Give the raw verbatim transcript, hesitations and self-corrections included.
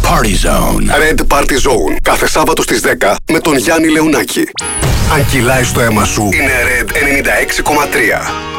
Party Zone. Red Party Zone. Κάθε Σάββατο στις δέκα με τον Γιάννη Λεωνάκη. Αν κυλάει στο αίμα σου, είναι Red ενενήντα έξι κόμμα τρία.